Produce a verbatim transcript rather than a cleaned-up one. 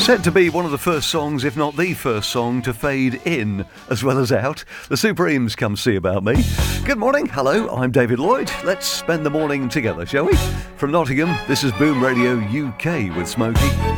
Said to be one of the first songs, if not the first song, to fade in as well as out. The Supremes come see about me. Good morning, hello, I'm David Lloyd. Let's spend the morning together, shall we? From Nottingham, this is Boom Radio U K with Smokey.